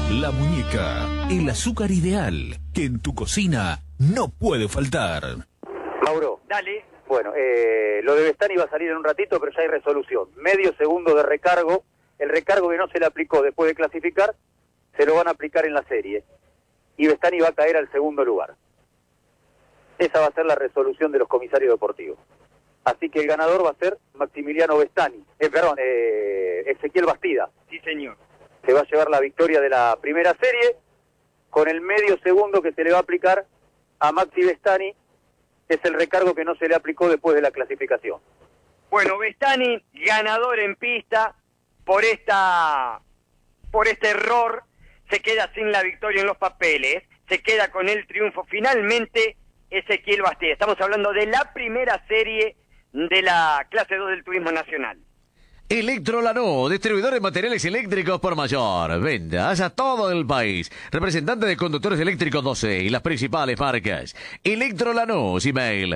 La Muñeca, el azúcar ideal que en tu cocina no puede faltar. Mauro. Dale. Bueno, lo de Bestani va a salir en un ratito, pero ya hay resolución. Medio segundo de recargo. El recargo que no se le aplicó después de clasificar, se lo van a aplicar en la serie. Y Bestani va a caer al segundo lugar. Esa va a ser la resolución de los comisarios deportivos. Así que el ganador va a ser Maximiliano Bestani. Ezequiel Bastida. Sí, señor. Se va a llevar la victoria de la primera serie con el medio segundo que se le va a aplicar a Maxi Bestani, que es el recargo que no se le aplicó después de la clasificación. Bueno, Bestani, ganador en pista, por este error, se queda sin la victoria en los papeles, se queda con el triunfo finalmente Ezequiel Bastida. Estamos hablando de la primera serie de la clase 2 del Turismo Nacional. Electrolanú, distribuidor de materiales eléctricos por mayor. Ventas a todo el país. Representante de conductores eléctricos 12 y las principales marcas. Electrolanú, email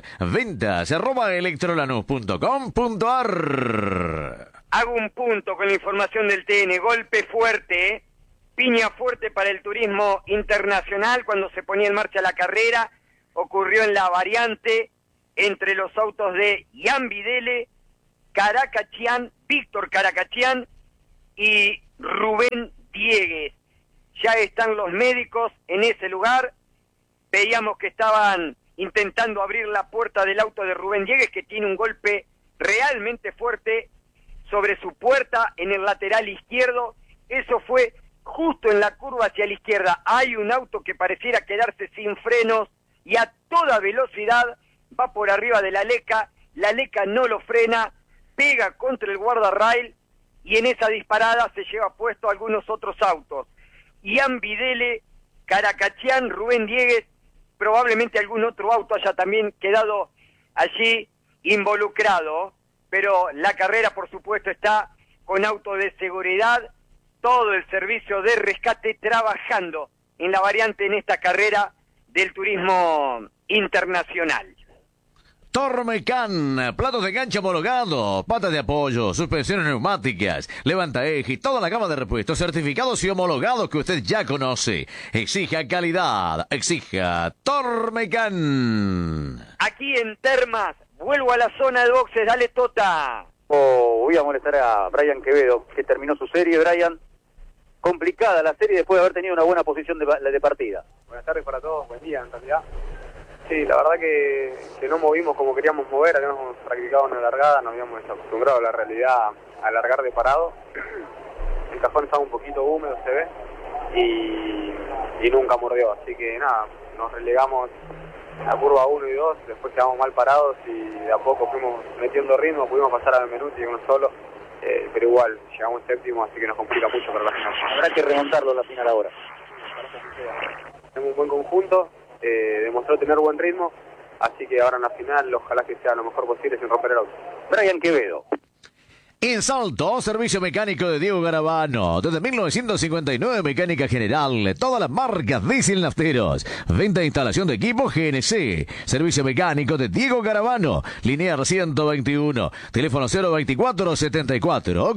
ventas@electrolanú.com.ar. Hago un punto con la información del TN. Golpe fuerte, piña fuerte para el turismo internacional cuando se ponía en marcha la carrera. Ocurrió en la variante entre los autos de Ian Videle, Víctor Caracachian y Rubén Diegues. Ya están los médicos en ese lugar. Veíamos que estaban intentando abrir la puerta del auto de Rubén Diegues, que tiene un golpe realmente fuerte sobre su puerta en el lateral izquierdo. Eso fue justo en la curva hacia la izquierda. Hay un auto que pareciera quedarse sin frenos y a toda velocidad va por arriba de la Leca no lo frena, pega contra el guardarrail y en esa disparada se lleva puesto algunos otros autos. Ian Videle, Caracachian, Rubén Diegues, probablemente algún otro auto haya también quedado allí involucrado, pero la carrera por supuesto está con auto de seguridad, todo el servicio de rescate trabajando en la variante en esta carrera del turismo internacional. Tormecan, platos de gancho homologados, patas de apoyo, suspensiones neumáticas, levanta eje y toda la gama de repuestos certificados y homologados que usted ya conoce. Exija calidad, exija Tormecan. Aquí en Termas, vuelvo a la zona de boxes, dale Tota. Voy a molestar a Brian Quevedo, que terminó su serie. Brian, complicada la serie después de haber tenido una buena posición de partida. Buenas tardes para todos, buen día en realidad. Sí, la verdad que no movimos como queríamos mover, habíamos practicado una largada, nos habíamos acostumbrado a la realidad a largar de parado. El cajón estaba un poquito húmedo, se ve, y nunca mordió, así que nada, nos relegamos a curva 1 y 2, después quedamos mal parados y de a poco fuimos metiendo ritmo, pudimos pasar a Benvenuti uno solo, pero igual, llegamos séptimo, así que nos complica mucho para la final. Habrá que remontarlo a la final ahora. Tenemos un buen conjunto, demostró tener buen ritmo, así que ahora en la final ojalá que sea lo mejor posible sin romper el auto. Brian Quevedo. En Salto, servicio mecánico de Diego Garabano. Desde 1959, mecánica general. Todas las marcas diésel nafteros. Venta e instalación de equipo GNC. Servicio mecánico de Diego Garabano. Linear 121. Teléfono 024-74 o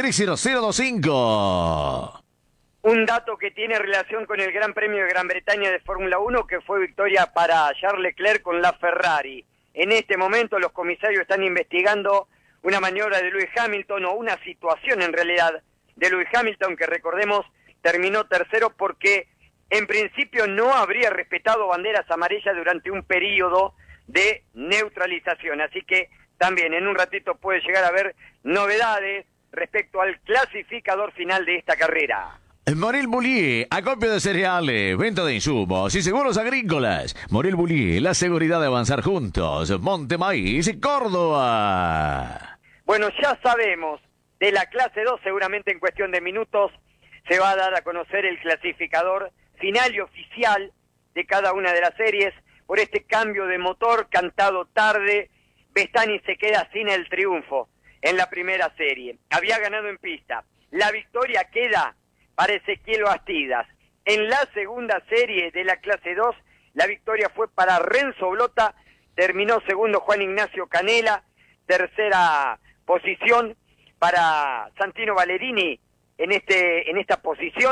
430025. Un dato que tiene relación con el Gran Premio de Gran Bretaña de Fórmula 1, que fue victoria para Charles Leclerc con la Ferrari. En este momento los comisarios están investigando una maniobra de Lewis Hamilton, o una situación en realidad de Lewis Hamilton, que recordemos terminó tercero porque en principio no habría respetado banderas amarillas durante un periodo de neutralización. Así que también en un ratito puede llegar a haber novedades respecto al clasificador final de esta carrera. Morel Bullier, acopio de cereales, venta de insumos y seguros agrícolas. Morel Bullier, la seguridad de avanzar juntos. Monte Maíz y Córdoba. Bueno, ya sabemos de la clase 2, seguramente en cuestión de minutos se va a dar a conocer el clasificador final y oficial de cada una de las series. Por este cambio de motor cantado tarde, Bestani se queda sin el triunfo en la primera serie. Había ganado en pista. La victoria queda para Ezequiel Bastidas. En la segunda serie de la clase 2, la victoria fue para Renzo Blota, terminó segundo Juan Ignacio Canela, tercera posición para Santino Valerini en esta posición,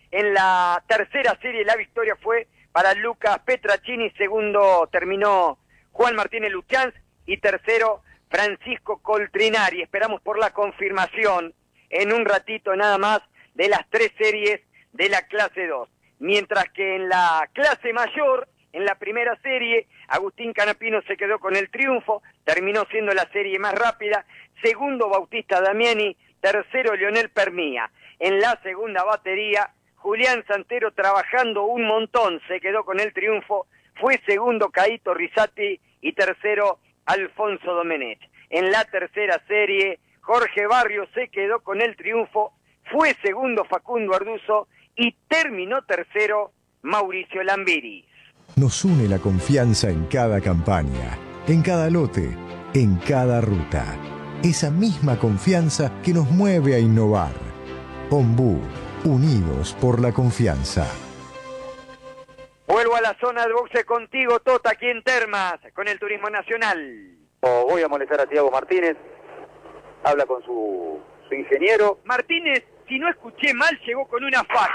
En la tercera serie la victoria fue para Lucas Petracini, segundo terminó Juan Martínez Luchanz y tercero Francisco Coltrinari. Esperamos por la confirmación en un ratito nada más de las 3 series de la clase 2. Mientras que en la clase mayor, en la primera serie, Agustín Canapino se quedó con el triunfo, terminó siendo la serie más rápida, segundo Bautista Damiani, tercero Leonel Permía. En la segunda batería, Julián Santero trabajando un montón, se quedó con el triunfo, fue segundo Caíto Risati y tercero Alfonso Domenech. En la tercera serie, Jorge Barrios se quedó con el triunfo, fue segundo Facundo Arduzo y terminó tercero Mauricio Lambiris. Nos une la confianza en cada campaña, en cada lote, en cada ruta. Esa misma confianza que nos mueve a innovar. Ombú, unidos por la confianza. Vuelvo a la zona de boxe contigo, Tota, aquí en Termas, con el Turismo Nacional. Voy a molestar a Tiago Martínez. Habla con su ingeniero. Martínez, si no escuché mal, llegó con una faja.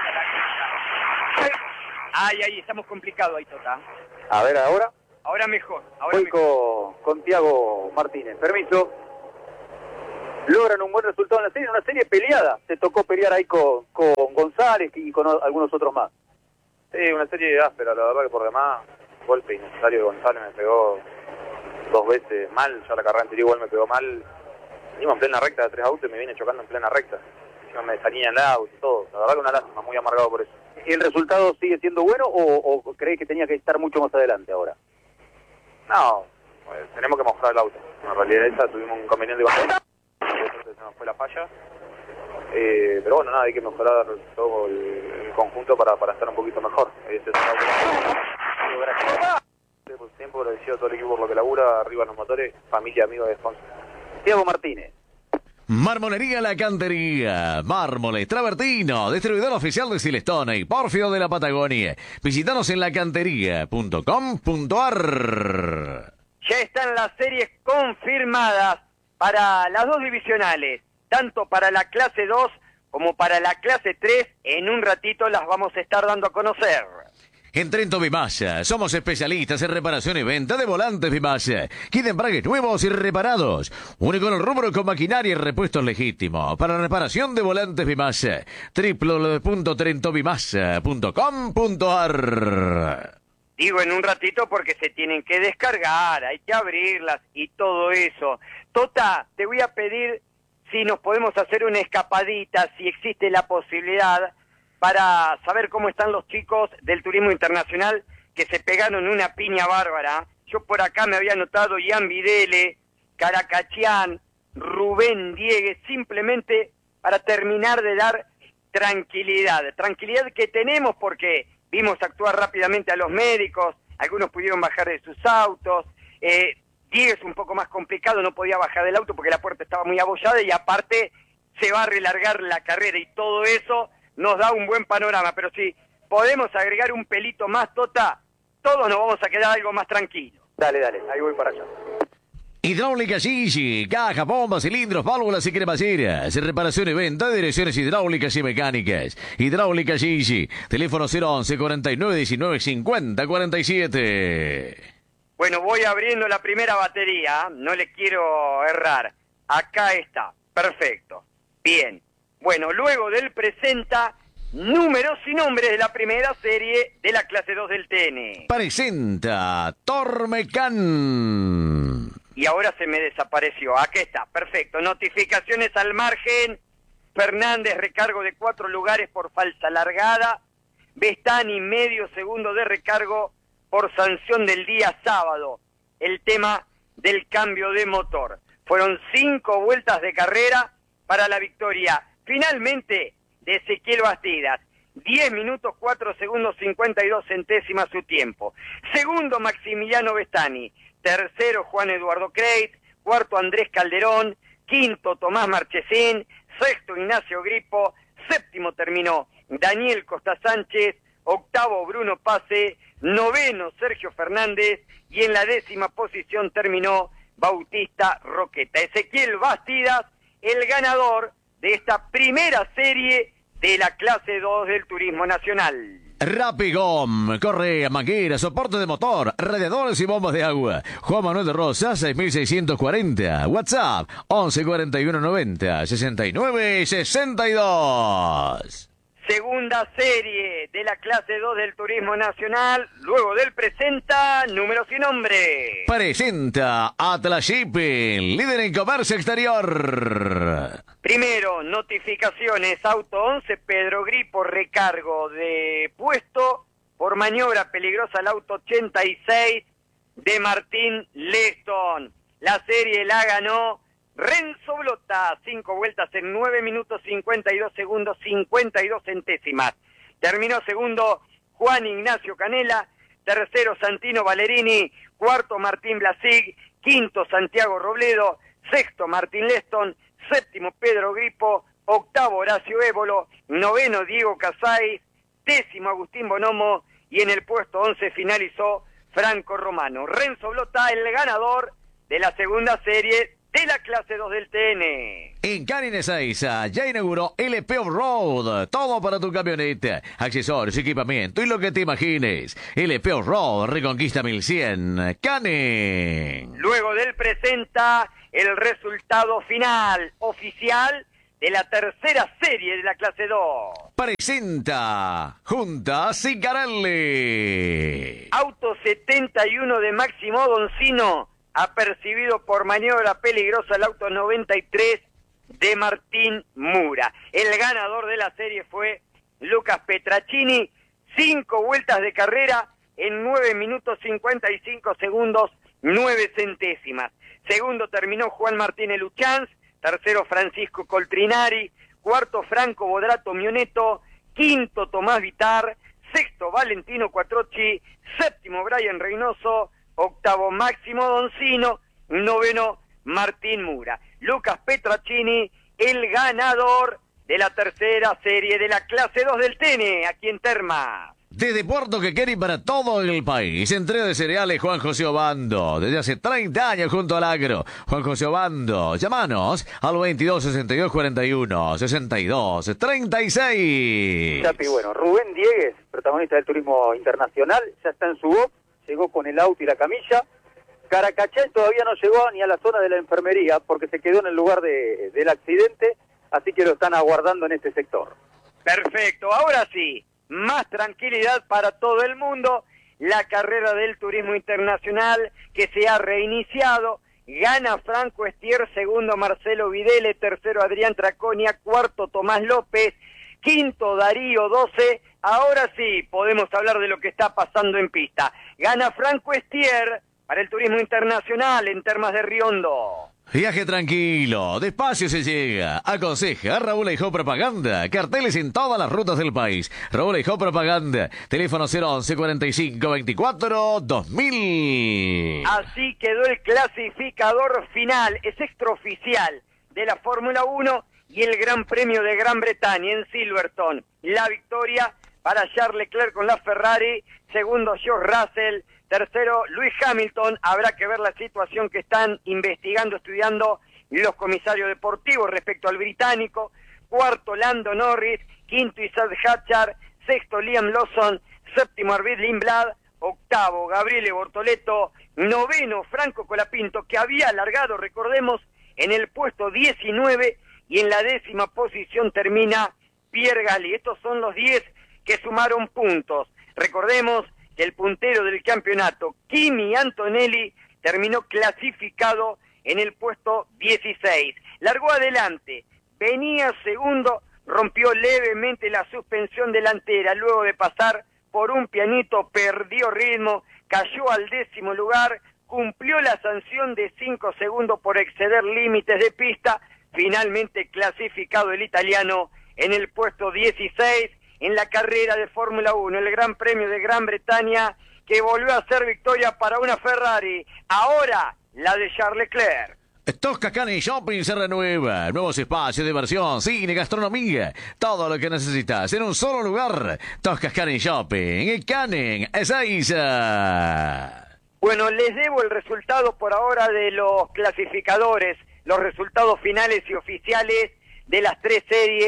Ay, estamos complicados ahí, Tota. A ver ahora. Ahora mejor. Ahora Voy mejor. con Tiago Martínez. Permiso. Logran un buen resultado en la serie, una serie peleada. Se tocó pelear ahí con González y con algunos otros más. Sí, una serie áspera, la verdad que por demás, golpe innecesario de González, me pegó 2 veces mal, ya la carrera anterior igual me pegó mal. Venimos en plena recta de 3 autos y me viene chocando en plena recta. Yo me salía en el auto y todo, la verdad que una lástima, muy amargado por eso. ¿Y el resultado sigue siendo bueno o crees que tenía que estar mucho más adelante ahora? No, pues, tenemos que mejorar el auto. En realidad esa tuvimos un inconveniente con entonces se nos fue la falla. Pero bueno, nada, hay que mejorar todo el conjunto para estar un poquito mejor. Este es un auto. Gracias. Por tiempo agradecido a todo el equipo por lo que labura, arriba los motores, familia, amigos de sponsor. Tiago Martínez. Marmolería La Cantería, Mármoles Travertino, distribuidor oficial de Silestone y Pórfido de la Patagonia. Visítanos en lacantería.com.ar. Ya están las series confirmadas para las 2 divisionales, tanto para la clase 2 como para la clase 3. En un ratito las vamos a estar dando a conocer. En Trento Vimasa, somos especialistas en reparación y venta de volantes Vimasa. Quieren embragues nuevos y reparados. Único en el rubro con maquinaria y repuestos legítimos. Para reparación de volantes Vimasa, www.trentovimasa.com.ar. Digo en un ratito porque se tienen que descargar, hay que abrirlas y todo eso. Tota, te voy a pedir si nos podemos hacer una escapadita, si existe la posibilidad, para saber cómo están los chicos del Turismo Internacional que se pegaron una piña bárbara. Yo por acá me había anotado Ian Videle, Caracachián, Rubén Diegues, simplemente para terminar de dar tranquilidad que tenemos porque vimos actuar rápidamente a los médicos, algunos pudieron bajar de sus autos, Diegues un poco más complicado, no podía bajar del auto porque la puerta estaba muy abollada y aparte se va a relargar la carrera y todo eso nos da un buen panorama, pero si podemos agregar un pelito más, Tota, todos nos vamos a quedar algo más tranquilos. Dale, ahí voy para allá. Hidráulica Gigi, caja, bombas, cilindros, válvulas y cremalleras. Reparación y venta de direcciones hidráulicas y mecánicas. Hidráulica Gigi, teléfono 011 49 19 50 47. Bueno, voy abriendo la primera batería, no le quiero errar. Acá está, perfecto, bien. Bueno, luego del presenta números y nombres de la primera serie de la clase 2 del TN. Presenta Tormecán. Y ahora se me desapareció. Aquí está, perfecto. Notificaciones al margen. Fernández, recargo de 4 lugares por falsa largada. Bestani, medio segundo de recargo por sanción del día sábado. El tema del cambio de motor. Fueron 5 vueltas de carrera para la victoria. Finalmente, de Ezequiel Bastidas, 10 minutos 4 segundos 52 centésimas su tiempo. Segundo, Maximiliano Bestani. Tercero, Juan Eduardo Creit. Cuarto, Andrés Calderón. Quinto, Tomás Marchesín. Sexto, Ignacio Gripo. Séptimo terminó Daniel Costa Sánchez. Octavo, Bruno Pase. Noveno, Sergio Fernández. Y en la 10ª posición terminó Bautista Roqueta. Ezequiel Bastidas, el ganador de esta primera serie de la clase 2 del Turismo Nacional. Rapigom, correa, manguera, soporte de motor, radiadores y bombas de agua. Juan Manuel de Rosas, 6640. WhatsApp, 11 41 90 69 62. Segunda serie de la clase 2 del Turismo Nacional, luego del presenta, número sin nombre. Presenta Atlas Shipping, líder en comercio exterior. Primero, notificaciones, auto 11, Pedro Gripo, recargo de puesto por maniobra peligrosa al auto 86 de Martín Leston. La serie la ganó Renzo Blota, 5 vueltas en 9 minutos 52 segundos 52 centésimas. Terminó segundo Juan Ignacio Canela, tercero Santino Ballerini, cuarto Martín Blasig, quinto Santiago Robledo, sexto Martín Leston, séptimo Pedro Gripo, octavo Horacio Évolo, noveno Diego Casais, décimo Agustín Bonomo y en el puesto 11 finalizó Franco Romano. Renzo Blota, el ganador de la segunda serie de la clase 2 del TN. En Canin Ezeiza ya inauguró LP Off-Road. Todo para tu camioneta, accesorios, equipamiento y lo que te imagines. LP Off-Road, Reconquista 1100. Canin. Luego del presenta el resultado final oficial de la tercera serie de la clase 2. Presenta Junta Cicarelli. Auto 71 de Máximo Doncino, apercibido por maniobra peligrosa el auto 93 de Martín Mura. El ganador de la serie fue Lucas Petracini, 5 vueltas de carrera en 9 minutos 55 segundos 9 centésimas. Segundo terminó Juan Martín Luchans, tercero Francisco Coltrinari, cuarto Franco Bodrato Mioneto, quinto Tomás Vitar, sexto Valentino Quattrocchi, séptimo Brian Reynoso, octavo Máximo Doncino, noveno Martín Mura. Lucas Petracini, el ganador de la tercera serie de la clase 2 del TN, aquí en Termas. Desde Puerto Quequén para todo el país, entrega de cereales Juan José Obando, desde hace 30 años junto al agro. Juan José Obando, llámanos al 22 62 41 62 36. Chapi, bueno, Rubén Diegues, protagonista del Turismo Internacional, ya está en su box, llegó con el auto y la camilla. Caracachay todavía no llegó ni a la zona de la enfermería porque se quedó en el lugar del accidente, así que lo están aguardando en este sector. Perfecto, ahora sí, más tranquilidad para todo el mundo. La carrera del Turismo Internacional que se ha reiniciado. Gana Franco Estier, segundo Marcelo Videle, tercero Adrián Traconia, cuarto Tomás López, quinto Darío 12. Ahora sí, podemos hablar de lo que está pasando en pista. Gana Franco Estier para el Turismo Internacional en Termas de Riondo. Viaje tranquilo, despacio se llega. Aconseja Raúl Eijó Propaganda. Carteles en todas las rutas del país. Raúl Eijó Propaganda. Teléfono 011 45 24 2000. Así quedó el clasificador final. Es extraoficial de la Fórmula 1 y el Gran Premio de Gran Bretaña en Silverstone. La victoria para Charles Leclerc con la Ferrari. Segundo, George Russell. Tercero, Lewis Hamilton. Habrá que ver la situación que están investigando, estudiando los comisarios deportivos respecto al británico. Cuarto, Lando Norris. Quinto, Isaac Hatchard. Sexto, Liam Lawson. Séptimo, Arvid Lindblad. Octavo, Gabriele Bortoleto. Noveno, Franco Colapinto, que había alargado, recordemos, en el puesto 19. Y en la 10ª posición termina Pierre Gasly. Estos son los 10 que sumaron puntos. Recordemos que el puntero del campeonato, Kimi Antonelli, terminó clasificado en el puesto 16. Largó adelante, venía segundo, rompió levemente la suspensión delantera, luego de pasar por un pianito, perdió ritmo, cayó al 10º lugar, cumplió la sanción de 5 segundos por exceder límites de pista, finalmente clasificado el italiano en el puesto 16, en la carrera de Fórmula 1, el Gran Premio de Gran Bretaña, que volvió a ser victoria para una Ferrari, ahora la de Charles Leclerc. Tosca Canin Shopping se renueva. Nuevos espacios, diversión, cine, gastronomía. Todo lo que necesitas en un solo lugar. Tosca Canin Shopping. En Canin Ezeiza. Bueno, les debo el resultado por ahora de los clasificadores, los resultados finales y oficiales de las 3 series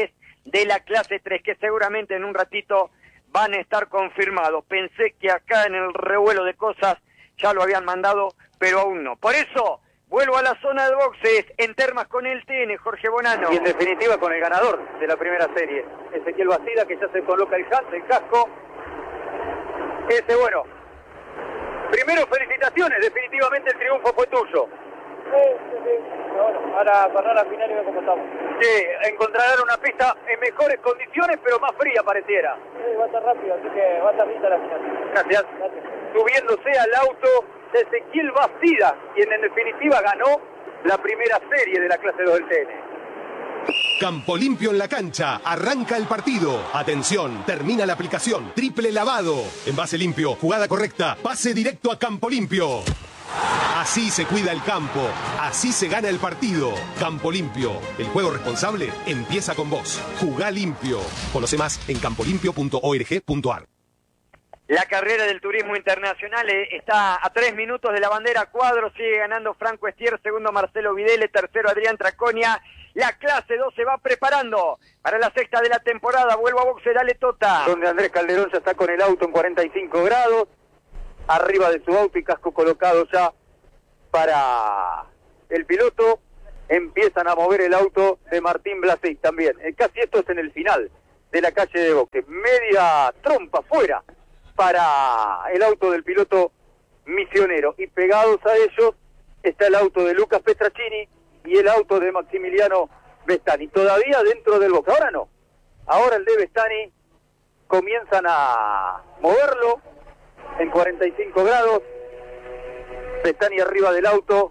de la clase 3, que seguramente en un ratito van a estar confirmados. Pensé que acá en el revuelo de cosas ya lo habían mandado, pero aún no. Por eso, vuelvo a la zona de boxes, en Termas con el TN, Jorge Bonano. Y en definitiva con el ganador de la primera serie, Ezequiel Bastida, que ya se coloca el casco. Bueno, primero felicitaciones, definitivamente el triunfo fue tuyo. Sí. Bueno, ahora para la final y ver cómo estamos. Sí, encontrarán una pista en mejores condiciones, pero más fría pareciera. Sí, va a estar rápido, así que va a estar lista la final. Gracias. Subiéndose al auto de Ezequiel Bastida, quien en definitiva ganó la primera serie de la clase 2 del TN. Campo Limpio en la cancha. Arranca el partido. Atención, termina la aplicación. Triple lavado. Envase limpio, jugada correcta. Pase directo a Campo Limpio. Así se cuida el campo. Así se gana el partido. Campo Limpio. El juego responsable empieza con vos. Jugá limpio. Conoce más en campolimpio.org.ar. La carrera del turismo internacional está a 3 minutos de la bandera. Cuadro sigue ganando Franco Estier, segundo Marcelo Videle, tercero Adrián Traconia. La clase 2 se va preparando para la sexta de la temporada. Vuelvo a boxe, dale Tota. Donde Andrés Calderón ya está con el auto en 45 grados, arriba de su auto y casco colocado ya para el piloto. Empiezan a mover el auto de Martín Blasey también. Casi esto es en el final de la calle de boxe. Media trompa fuera para el auto del piloto Misionero. Y pegados a ellos está el auto de Lucas Petracini y el auto de Maximiliano Vestani. Todavía dentro del box. Ahora no. Ahora el de Vestani comienzan a moverlo en 45 grados. Vestani arriba del auto.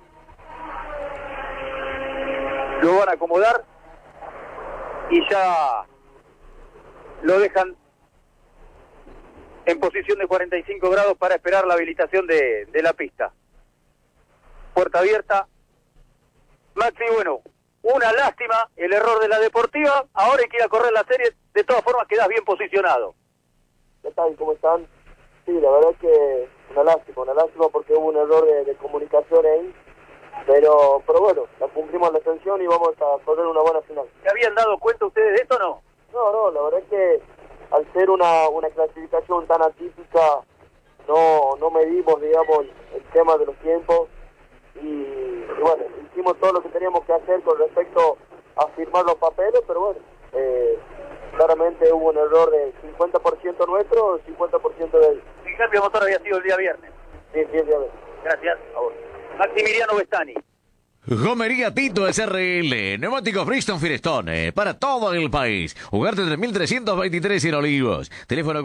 Lo van a acomodar y ya lo dejan en posición de 45 grados para esperar la habilitación de la pista. Puerta abierta. Maxi, bueno, una lástima el error de la Deportiva. Ahora hay que ir a correr la serie. De todas formas quedás bien posicionado. ¿Qué tal? ¿Cómo están? Sí, la verdad es que una lástima porque hubo un error de comunicación ahí. Pero bueno, la cumplimos la sanción y vamos a correr una buena final. ¿Se habían dado cuenta ustedes de esto o no? No, la verdad es que al ser una clasificación tan atípica, no medimos, digamos, el tema de los tiempos y bueno, hicimos todo lo que teníamos que hacer con respecto a firmar los papeles, pero bueno, claramente hubo un error de 50% nuestro, 50% de él. El cambio de motor había sido el día viernes. Sí, el día viernes. Gracias a vos. Maximiliano Vestani. Gomería Tito SRL, neumáticos Bristol Firestone, para todo el país. Ugarte 3323 en Olivos. Teléfono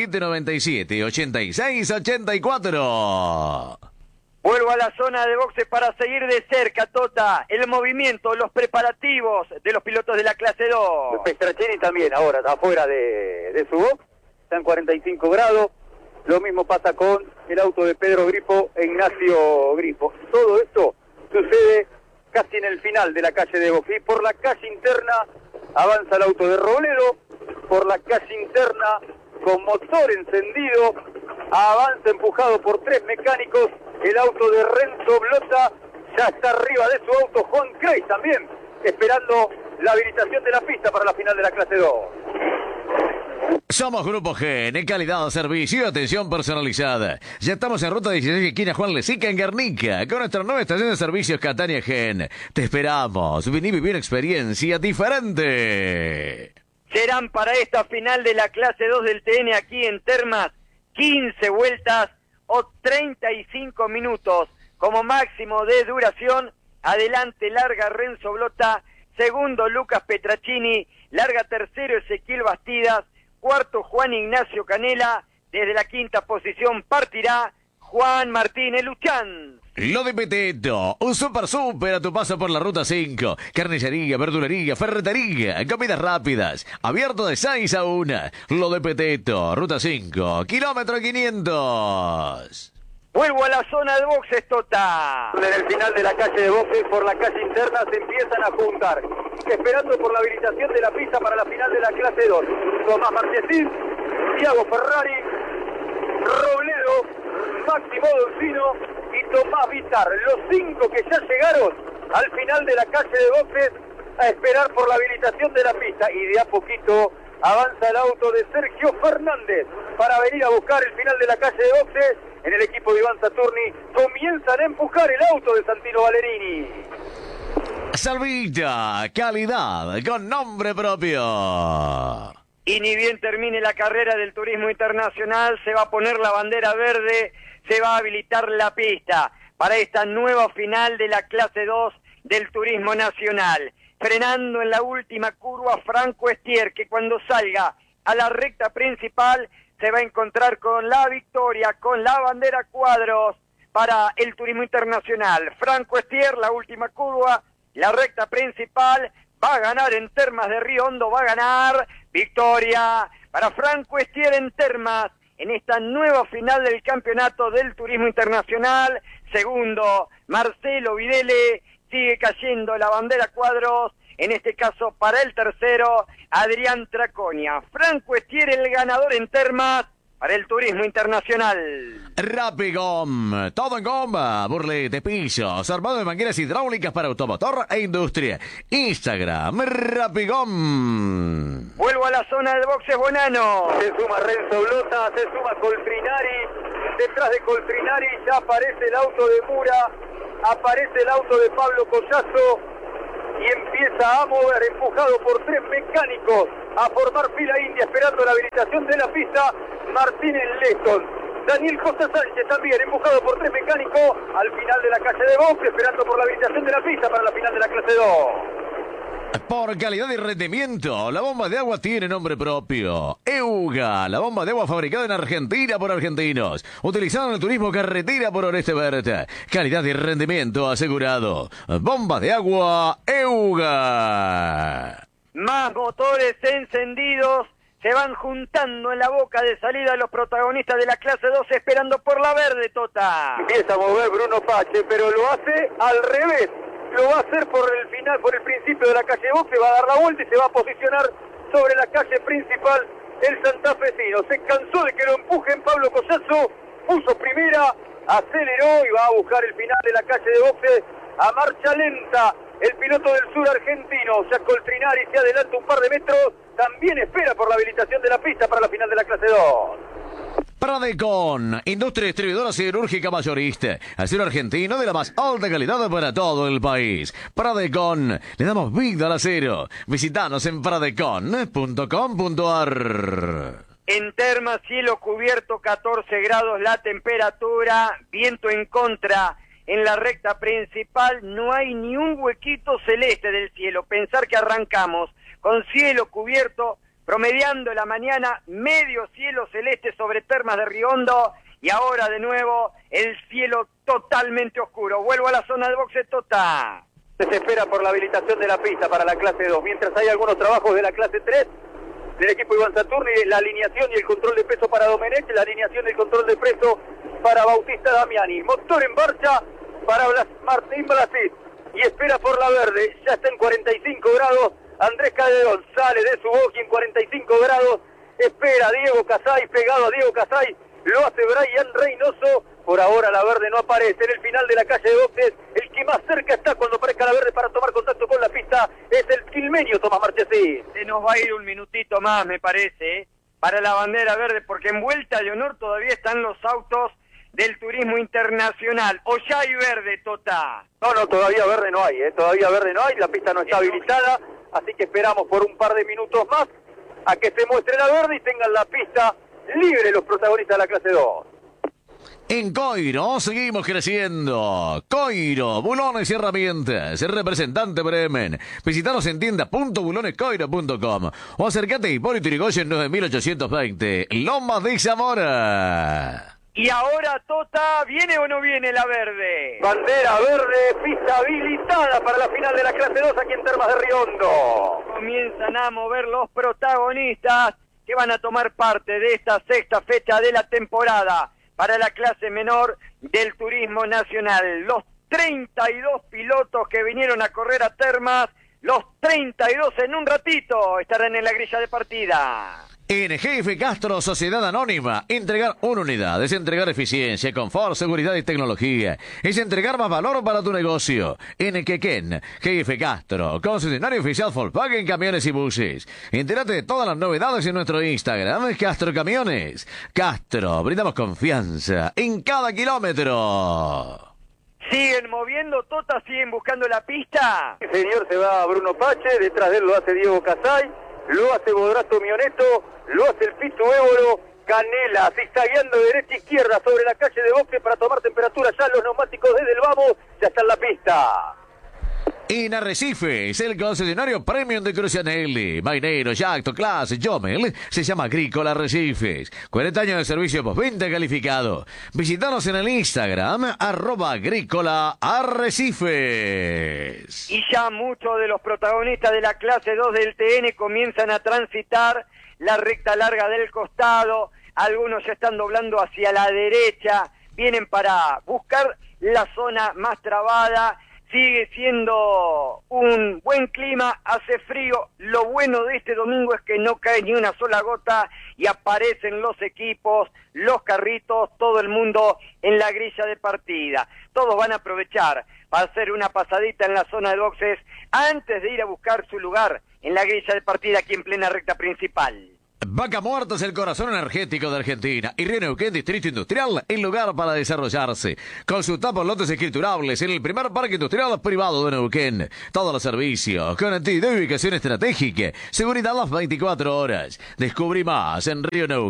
4797-8684. Vuelvo a la zona de boxe para seguir de cerca, Tota, el movimiento, los preparativos de los pilotos de la clase 2. Petracini también ahora está afuera de su box, está en 45 grados. Lo mismo pasa con el auto de Pedro Grifo e Ignacio Grifo. Todo esto sucede casi en el final de la calle de boxe. Y por la calle interna avanza el auto de Robledo, por la calle interna con motor encendido, avanza empujado por 3 mecánicos, el auto de Renzo Blota, ya está arriba de su auto Juan Creis también, esperando la habilitación de la pista para la final de la clase 2. Somos Grupo Gen, en calidad, servicio y atención personalizada. Ya estamos en ruta 16, esquina Juan Lesica, en Guernica, con nuestra nueva estación de servicios Catania Gen. Te esperamos, vení a vivir una experiencia diferente. Serán para esta final de la clase 2 del TN aquí en Termas 15 vueltas o 35 minutos como máximo de duración. Adelante larga Renzo Blota, segundo Lucas Petracini, larga tercero Ezequiel Bastidas, cuarto Juan Ignacio Canela, desde la quinta posición partirá Juan Martínez Luchán. Lo de Peteto, un super a tu paso por la ruta 5. Carnicería, verdulería, ferretería, comidas rápidas. Abierto de 6 a 1. Lo de Peteto, ruta 5, kilómetro 500. Vuelvo a la zona de boxes, Tota. En el final de la calle de boxe, por la calle interna se empiezan a juntar, esperando por la habilitación de la pista para la final de la clase 2. Tomás Marchesín, Thiago Ferrari, Robledo, Máximo Dolcino y Tomás Vitar. Los 5 que ya llegaron al final de la calle de boxes a esperar por la habilitación de la pista y de a poquito avanza el auto de Sergio Fernández para venir a buscar el final de la calle de boxes. En el equipo de Iván Saturni comienzan a empujar el auto de Santino Valerini. Salvita, calidad con nombre propio. Y ni bien termine la carrera del turismo internacional, se va a poner la bandera verde, se va a habilitar la pista para esta nueva final de la clase 2 del turismo nacional. Frenando en la última curva Franco Estier, que cuando salga a la recta principal se va a encontrar con la victoria, con la bandera cuadros para el turismo internacional. Franco Estier, la última curva, la recta principal, va a ganar en Termas de Río Hondo, va a ganar. Victoria para Franco Estier en Termas en esta nueva final del campeonato del turismo internacional. Segundo, Marcelo Videle, sigue cayendo la bandera cuadros, en este caso para el tercero, Adrián Traconia. Franco Estier, el ganador en Termas para el turismo internacional. Rapigom, todo en goma, burletes, pisos, armado de mangueras hidráulicas para automotor e industria. Instagram, Rapigom. Vuelvo a la zona de boxes Bonano. Se suma Renzo Blota, se suma Coltrinari. Detrás de Coltrinari ya aparece el auto de Mura, aparece el auto de Pablo Collazo y empieza a mover, empujado por 3 mecánicos, a formar fila india esperando la habilitación de la pista. Martínez Leston, Daniel Costa Sánchez también empujado por 3 mecánicos al final de la calle de box, esperando por la habilitación de la pista para la final de la clase 2. Por calidad y rendimiento, la bomba de agua tiene nombre propio. EUGA, la bomba de agua fabricada en Argentina por argentinos, utilizada en el turismo carretera por Oreste Berta. Calidad y rendimiento asegurado. Bomba de agua EUGA. Más motores encendidos se van juntando en la boca de salida los protagonistas de la clase 2 esperando por la verde, Tota. Empieza a mover Bruno Pache, pero lo hace al revés. Lo va a hacer por el final, por el principio de la calle Boxe, va a dar la vuelta y se va a posicionar sobre la calle principal el santafesino. Se cansó de que lo empujen. Pablo Collazo puso primera, aceleró y va a buscar el final de la calle de Boxe a marcha lenta. El piloto del sur argentino, ya Coltrinari, se adelanta un par de metros, también espera por la habilitación de la pista para la final de la clase 2. Pradecon, industria distribuidora siderúrgica mayorista, acero argentino de la más alta calidad para todo el país. Pradecon, le damos vida al acero. Visítanos en pradecon.com.ar. En Termas, cielo cubierto, 14 grados la temperatura, viento en contra. En la recta principal no hay ni un huequito celeste del cielo. Pensar que arrancamos con cielo cubierto, promediando la mañana medio cielo celeste sobre Termas de Río Hondo y ahora de nuevo el cielo totalmente oscuro. Vuelvo a la zona de boxe, Tota. Se espera por la habilitación de la pista para la clase 2, mientras hay algunos trabajos de la clase 3 del equipo Iván Saturni, la alineación y el control de peso para Domenech, la alineación y el control de peso para Bautista Damiani. Motor en marcha para Martín Blasit y espera por la verde, ya está en 45 grados. Andrés Calderón sale de su box en 45 grados, espera Diego Casay, pegado a Diego Casay, lo hace Brian Reynoso. Por ahora la verde no aparece en el final de la calle de boxes. El que más cerca está cuando aparezca la verde para tomar contacto con la pista es el quilmeño Tomás Marchesín. Se nos va a ir un minutito más, me parece, para la bandera verde, porque en vuelta de honor todavía están los autos del turismo internacional. ¿O ya hay verde, Tota? No, todavía verde no hay, todavía verde no hay, la pista no está habilitada, así que esperamos por un par de minutos más a que se muestre la verde y tengan la pista libre los protagonistas de la clase 2. En Coiro seguimos creciendo. Coiro, bulones y herramientas. Representante Bremen. Visítanos en tienda.bulonescoiro.com o acércate a Hipólito Yrigoyen 9820, Lomas de Zamora. Y ahora, Tota, ¿viene o no viene la verde? Bandera verde, pista habilitada para la final de la clase 2 aquí en Termas de Río Hondo. Comienzan a mover los protagonistas que van a tomar parte de esta sexta fecha de la temporada para la clase menor del turismo nacional. Los 32 pilotos que vinieron a correr a Termas, los 32 en un ratito estarán en la grilla de partida. En GF Castro, Sociedad Anónima, entregar una unidad es entregar eficiencia, confort, seguridad y tecnología. Es entregar más valor para tu negocio. En Quequén, GF Castro, concesionario oficial Volkswagen Camiones y Buses. Entérate de todas las novedades en nuestro Instagram, Castro Camiones. Castro, brindamos confianza en cada kilómetro. ¿Siguen moviendo, Tota? ¿Siguen buscando la pista? El señor se va a Bruno Pache, detrás de él lo hace Diego Casay, lo hace Bodrato Mioneto, lo hace el Pitu Évolo, Canela, zigzagueando de derecha a izquierda sobre la calle de Boxe para tomar temperatura ya los neumáticos desde el vamos, ya está en la pista. En Arrecifes, el concesionario Premium de Crucianelli, Mainero, Jacto, Class, Jomel, se llama Agrícola Arrecifes. 40 años de servicio postventa calificado. Visítanos en el Instagram, @Agrícola Arrecifes. Y ya muchos de los protagonistas de la clase 2 del TN comienzan a transitar la recta larga del costado. Algunos ya están doblando hacia la derecha, vienen para buscar la zona más trabada. Sigue siendo un buen clima, hace frío. Lo bueno de este domingo es que no cae ni una sola gota y aparecen los equipos, los carritos, todo el mundo en la grilla de partida. Todos van a aprovechar para hacer una pasadita en la zona de boxes antes de ir a buscar su lugar en la grilla de partida aquí en plena recta principal. Vaca Muerta es el corazón energético de Argentina y Río Neuquén, Distrito Industrial, el lugar para desarrollarse. Consulta por lotes escriturables en el primer parque industrial privado de Neuquén. Todos los servicios, conectividad y ubicación estratégica, seguridad las 24 horas. Descubrí más en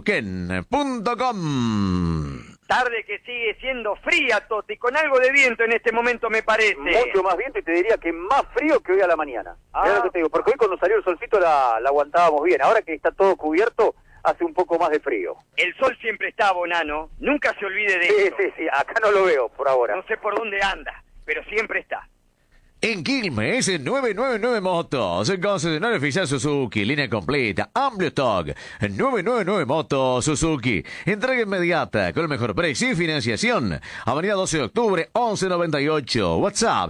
rioneuquén.com. Tarde que sigue siendo fría, Toti, con algo de viento en este momento me parece. Mucho más viento y te diría que más frío que hoy a la mañana. Mirá lo que te digo, porque hoy cuando salió el solcito la aguantábamos bien. Ahora que está todo cubierto, hace un poco más de frío. El sol siempre está, Bonano. Nunca se olvide de eso. Sí, acá no lo veo por ahora. No sé por dónde anda, pero siempre está. En Quilmes, 999 Motos, concesionario oficial Suzuki, línea completa, amplio stock, 999 Motos Suzuki, entrega inmediata con el mejor precio y financiación. Avenida 12 de octubre, 1198, WhatsApp,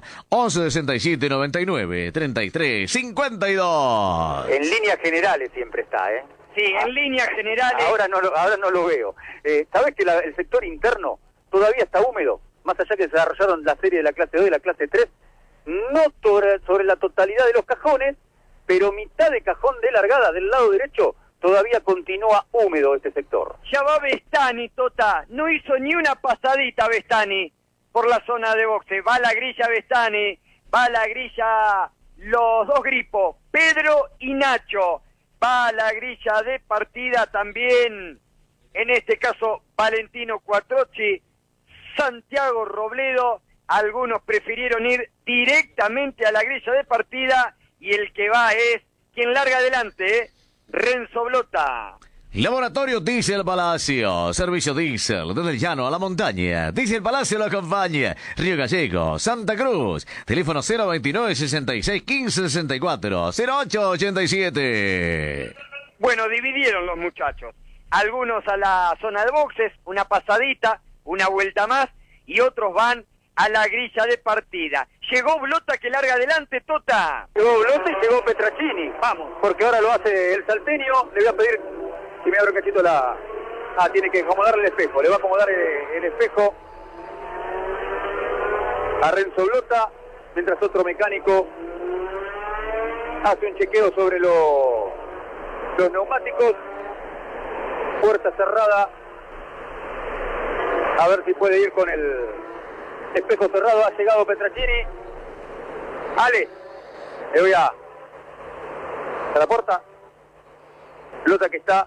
1167-99-3352. En líneas generales siempre está, ¿eh? Sí, en líneas generales. Ahora no lo veo. ¿Sabés que el sector interno todavía está húmedo? Más allá que se desarrollaron la serie de la clase 2 y la clase 3, no sobre la totalidad de los cajones, pero mitad de cajón de largada del lado derecho todavía continúa húmedo este sector. Ya va Bestani, Tota, no hizo ni una pasadita Bestani por la zona de boxe. Va la grilla Bestani, va la grilla los dos gripos, Pedro y Nacho. Va la grilla de partida también, en este caso Valentino Quattrocchi, Santiago Robledo. Algunos prefirieron ir directamente a la grilla de partida y el que va es quien larga adelante, Renzo Blota. Laboratorio Diesel Palacio, servicio diésel desde el llano a la montaña. Diesel Palacio lo acompaña. Río Gallego, Santa Cruz. Teléfono 029 66 15 64 0887. Bueno, dividieron los muchachos. Algunos a la zona de boxes, una pasadita, una vuelta más, y otros van a la grilla de partida. Llegó Blota que larga adelante, Tota. Llegó Blota y llegó Petracini. Vamos. Porque ahora lo hace el salteño. Le voy a pedir, si me abre un cachito tiene que acomodarle el espejo. Le va a acomodar el espejo a Renzo Blota, mientras otro mecánico hace un chequeo sobre los neumáticos. Puerta cerrada. A ver si puede ir con el espejo cerrado. Ha llegado Petracini. Ale, le voy a la puerta. Blota que está.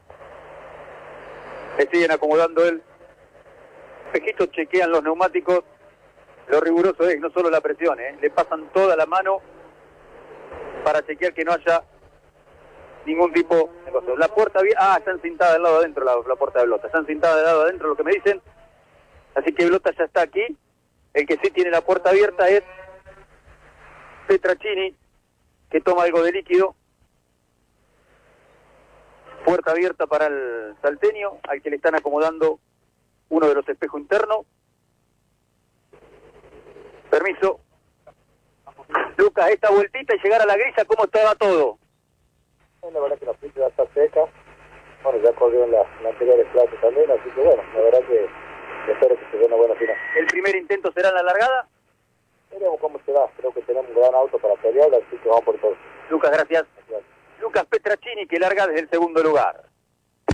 Le siguen acomodando el espejito, chequean los neumáticos. Lo riguroso es no solo la presión, le pasan toda la mano para chequear que no haya ningún tipo de cosa. La puerta, está encintada del lado adentro la puerta de Blota. Está encintada del lado adentro, lo que me dicen. Así que Blota ya está aquí. El que sí tiene la puerta abierta es Petracini, que toma algo de líquido. Puerta abierta para el salteño, al que le están acomodando uno de los espejos internos. Permiso. Lucas, esta vueltita y llegar a la grilla, ¿cómo estaba todo? La verdad que la pista ya está seca. ocurrió en las anteriores clases también, así que bueno, la verdad que espero que se dé una buena final. ¿El primer intento será en la largada? Veremos cómo se da, creo que tenemos un gran auto para pelear, así que vamos por todo. Lucas, gracias. Gracias. Lucas Petracini, que larga desde el segundo lugar.